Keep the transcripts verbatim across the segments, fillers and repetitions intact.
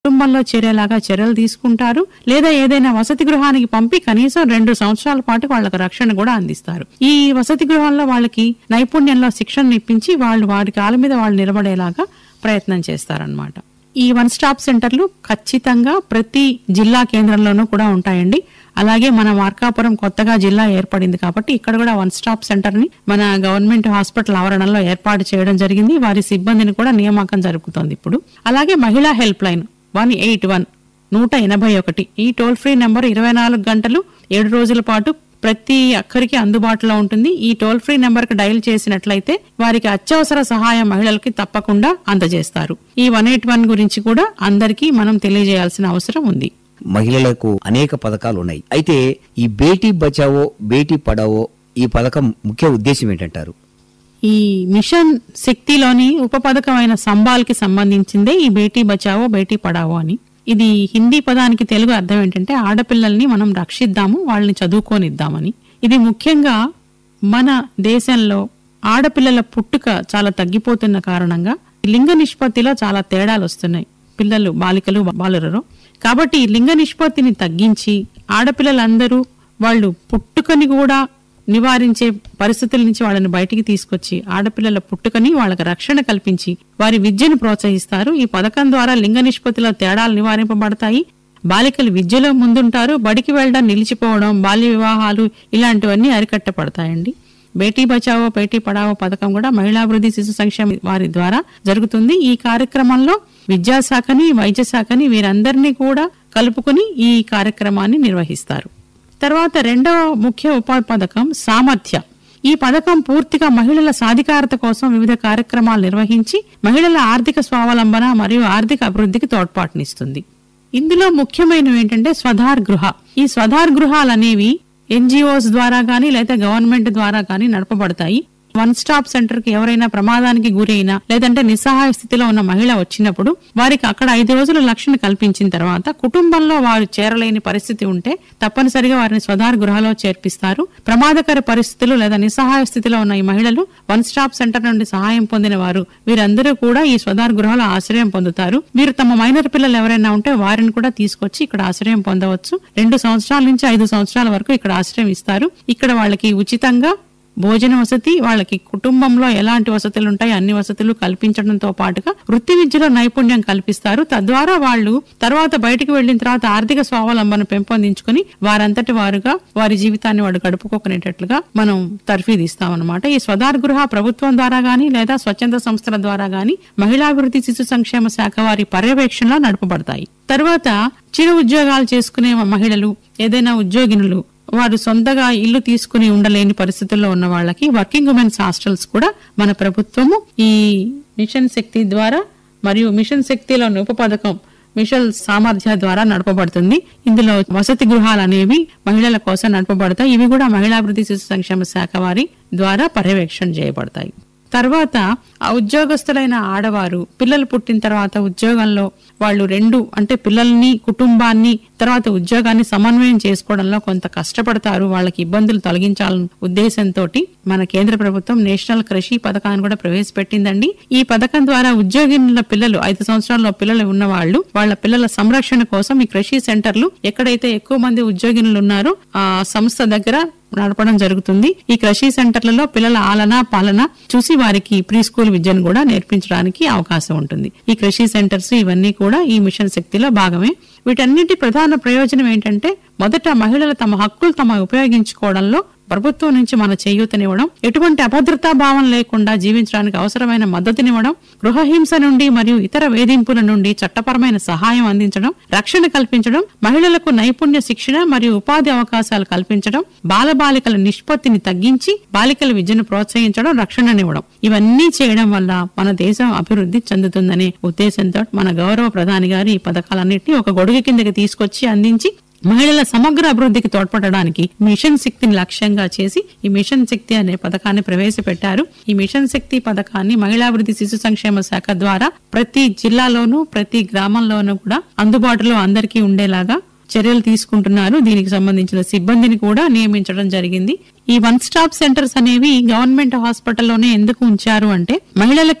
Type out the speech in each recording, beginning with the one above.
కుటుంబంలో చేరేలాగా చర్యలు తీసుకుంటారు. లేదా ఏదైనా వసతి గృహానికి పంపి కనీసం రెండు సంవత్సరాల పాటు వాళ్లకు రక్షణ కూడా అందిస్తారు. ఈ వసతి గృహాల్లో వాళ్ళకి నైపుణ్యంలో శిక్షణ ఇప్పించి వాళ్ళు వారి కాళ్ళ మీద వాళ్ళు నిలబడేలాగా ప్రయత్నం చేస్తారన్నమాట. ఈ వన్ స్టాప్ సెంటర్లు ఖచ్చితంగా ప్రతి జిల్లా కేంద్రంలోనూ కూడా ఉంటాయండి. అలాగే మన మార్కాపురం కొత్తగా జిల్లా ఏర్పడింది కాబట్టి ఇక్కడ కూడా వన్ స్టాప్ సెంటర్ ని మన గవర్నమెంట్ హాస్పిటల్ ఆవరణలో ఏర్పాటు చేయడం జరిగింది. వారి సిబ్బందిని కూడా నియామకం జరుగుతోంది ఇప్పుడు. అలాగే మహిళా help line one eight one నూట ఎనభై ఒకటి ఈ టోల్ ఫ్రీ నెంబర్ ఇరవై నాలుగు గంటలు ఏడు రోజుల పాటు ప్రతి ఒక్కరికి అందుబాటులో ఉంటుంది. ఈ టోల్ ఫ్రీ నెంబర్ కి డయల్ చేసినట్లయితే వారికి అత్యవసర సహాయం మహిళలకి తప్పకుండా అందజేస్తారు. ఈ వన్ ఎయిట్ వన్ గురించి కూడా అందరికీ మనం తెలియజేయాల్సిన అవసరం ఉంది. మహిళలకు అనేక పథకాలు ఉన్నాయి. అయితే ఈ బేటీ బచావో బేటీ పడావో ఈ పథకం ముఖ్య ఉద్దేశం ఏంటంటారు? ఈ మిషన్ శక్తిలోని ఉప పథకమైన సంబాల్ కి సంబంధించిందే ఈ బేటీ బచావో బేటీ పడావో అని. ఇది హిందీ పదానికి తెలుగు అర్థం ఏంటంటే ఆడపిల్లల్ని మనం రక్షిద్దాము, వాళ్ళని చదువుకోనిద్దామని. ఇది ముఖ్యంగా మన దేశంలో ఆడపిల్లల పుట్టుక చాలా తగ్గిపోతున్న కారణంగా లింగ నిష్పత్తిలో చాలా తేడాలు వస్తున్నాయి పిల్లలు బాలికలు బాలురలో. కాబట్టి లింగ నిష్పత్తిని తగ్గించి ఆడపిల్లలందరూ వాళ్ళు పుట్టుకని కూడా నివారించే పరిస్థితుల నుంచి వాళ్ళని బయటికి తీసుకొచ్చి ఆడపిల్లల పుట్టుకని వాళ్ళకి రక్షణ కల్పించి వారి విద్యను ప్రోత్సహిస్తారు. ఈ పథకం ద్వారా లింగ నిష్పత్తిలో తేడాలు నివారింపబడతాయి. బాలికలు విద్యలో ముందుంటారు. బడికి వెళ్లడం నిలిచిపోవడం, బాల్య వివాహాలు ఇలాంటివన్నీ అరికట్టపడతాయండి. బేటీ బచావో బేటీ పడావో పథకం కూడా మహిళాభివృద్ధి శిశు సంక్షేమ వారి ద్వారా జరుగుతుంది. ఈ కార్యక్రమంలో విద్యాశాఖని వైద్య శాఖని వీరందరినీ కూడా కలుపుకుని ఈ కార్యక్రమాన్ని నిర్వహిస్తారు. తర్వాత రెండవ ముఖ్య ఉప పథకం సామర్థ్య. ఈ పథకం పూర్తిగా మహిళల సాధికారత కోసం వివిధ కార్యక్రమాలు నిర్వహించి మహిళల ఆర్థిక స్వావలంబన మరియు ఆర్థిక అభివృద్ధికి తోడ్పాటునిస్తుంది. ఇందులో ముఖ్యమైనవి ఏంటంటే స్వధార్ గృహ. ఈ స్వధార్ గృహాలు అనేవి ఎన్జిఓస్ ద్వారా గానీ లేదా గవర్నమెంట్ ద్వారా గానీ నడపబడతాయి. వన్ స్టాప్ సెంటర్ కి ఎవరైనా ప్రమాదానికి గురైనా లేదంటే నిస్సహాయ స్థితిలో ఉన్న మహిళ వచ్చినప్పుడు వారికి అక్కడ ఐదు రోజుల రక్షణ కల్పించిన తర్వాత కుటుంబంలో వారు చేరలేని పరిస్థితి ఉంటే తప్పనిసరిగా వారిని స్వధార్ గృహలో చేర్పిస్తారు. ప్రమాదకర పరిస్థితులు లేదా నిస్సహాయ స్థితిలో ఉన్న ఈ మహిళలు వన్ స్టాప్ సెంటర్ నుండి సహాయం పొందిన వారు వీరందరూ కూడా ఈ స్వధార్ గృహలో ఆశ్రయం పొందుతారు. వీరు తమ మైనర్ పిల్లలు ఎవరైనా ఉంటే వారిని కూడా తీసుకొచ్చి ఇక్కడ ఆశ్రయం పొందవచ్చు. రెండు సంవత్సరాల నుంచి ఐదు సంవత్సరాల వరకు ఇక్కడ ఆశ్రయం ఇస్తారు. ఇక్కడ వాళ్ళకి ఉచితంగా భోజన వసతి, వాళ్ళకి కుటుంబంలో ఎలాంటి వసతులు ఉంటాయి అన్ని వసతులు కల్పించడంతో పాటుగా వృత్తి విద్యలో నైపుణ్యం కల్పిస్తారు. తద్వారా వాళ్ళు తర్వాత బయటికి వెళ్లిన తర్వాత ఆర్థిక స్వావలంబన పెంపొందించుకుని వారంతటి వారుగా వారి జీవితాన్ని వాడు గడుపుకోకునేటట్లుగా మనం తర్ఫీదిస్తామన్నమాట. ఈ స్వధార్ గృహ ప్రభుత్వం ద్వారా గానీ లేదా స్వచ్ఛంద సంస్థల ద్వారా గానీ మహిళాభివృద్ధి శిశు సంక్షేమ శాఖ వారి పర్యవేక్షణలో నడపబడతాయి. తర్వాత చిరు ఉద్యోగాలు చేసుకునే మహిళలు, ఏదైనా ఉద్యోగినులు వారు సొంతగా ఇల్లు తీసుకుని ఉండలేని పరిస్థితుల్లో ఉన్న వాళ్ళకి వర్కింగ్ ఉమెన్స్ హాస్టల్స్ కూడా మన ప్రభుత్వము ఈ మిషన్ శక్తి ద్వారా మరియు మిషన్ శక్తిలోని ఉప పథకం మిషన్ సామర్థ్య ద్వారా నడపబడుతుంది. ఇందులో వసతి గృహాలు అనేవి మహిళల కోసం నడపబడతాయి. ఇవి కూడా మహిళాభివృద్ధి శిశు సంక్షేమ శాఖ వారి ద్వారా పర్యవేక్షణ చేయబడతాయి. తర్వాత ఆ ఉద్యోగస్తులైన ఆడవారు పిల్లలు పుట్టిన తర్వాత ఉద్యోగంలో వాళ్ళు రెండు అంటే పిల్లల్ని కుటుంబాన్ని తర్వాత ఉద్యోగాన్ని సమన్వయం చేసుకోవడంలో కొంత కష్టపడతారు. వాళ్ళకి ఇబ్బందులు తొలగించాలన్న ఉద్దేశంతో మన కేంద్ర ప్రభుత్వం నేషనల్ కృషి పథకాన్ని కూడా ప్రవేశపెట్టిందండి. ఈ పథకం ద్వారా ఉద్యోగినుల పిల్లలు ఐదు సంవత్సరాల్లో పిల్లలు ఉన్న వాళ్ళు వాళ్ళ పిల్లల సంరక్షణ కోసం ఈ కృషి సెంటర్లు ఎక్కడైతే ఎక్కువ మంది ఉద్యోగినులు ఉన్నారో ఆ సంస్థ దగ్గర నడపడం జరుగుతుంది. ఈ కృషి సెంటర్లలో పిల్లల ఆలన పాలన చూసి వారికి ప్రీ స్కూల్ విద్యను కూడా నేర్పించడానికి అవకాశం ఉంటుంది. ఈ కృషి సెంటర్స్ ఇవన్నీ కూడా ఈ మిషన్ శక్తిలో భాగమే. వీటన్నిటి ప్రధాన ప్రయోజనం ఏంటంటే మొదట మహిళలు తమ హక్కులు తమ ఉపయోగించుకోవడంలో ప్రభుత్వం నుంచి మన చేయూతనివ్వడం, ఎటువంటి అభద్రతా భావం లేకుండా జీవించడానికి అవసరమైన మద్దతునివ్వడం, గృహహింస నుండి మరియు ఇతర వేధింపుల నుండి చట్టపరమైన సహాయం అందించడం, రక్షణ కల్పించడం, మహిళలకు నైపుణ్య శిక్షణ మరియు ఉపాధి అవకాశాలు కల్పించడం, బాలబాలికల నిష్పత్తిని తగ్గించి బాలికల విద్యను ప్రోత్సహించడం, రక్షణనివ్వడం. ఇవన్నీ చేయడం వల్ల మన దేశం అభివృద్ధి చెందుతుందనే ఉద్దేశంతో మన గౌరవ ప్రధాని గారు ఈ పథకాలన్నింటినీ ఒక గొడుగు కిందకి తీసుకొచ్చి అందించి మహిళల సమగ్ర అభివృద్ధికి తోడ్పడడానికి మిషన్ శక్తిని లక్ష్యంగా చేసి ఈ మిషన్ శక్తి అనే పథకాన్ని ప్రవేశపెట్టారు. ఈ మిషన్ శక్తి పథకాన్ని మహిళాభివృద్ధి శిశు సంక్షేమ శాఖ ద్వారా ప్రతి జిల్లాలోనూ ప్రతి గ్రామంలోనూ కూడా అందుబాటులో అందరికీ ఉండేలాగా చర్యలు తీసుకుంటున్నారు. దీనికి సంబంధించిన సిబ్బందిని కూడా నియమించడం జరిగింది. ఈ వన్ స్టాప్ సెంటర్స్ అనేవి గవర్నమెంట్ హాస్పిటల్లోనే ఎందుకు ఉంచారు అంటే మహిళలకు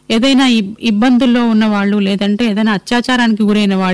ఏదైనా ఇబ్- ఇబ్బందుల్లో ఉన్న వాళ్ళు లేదంటే ఏదైనా అత్యాచారానికి గురైన వాళ్ళు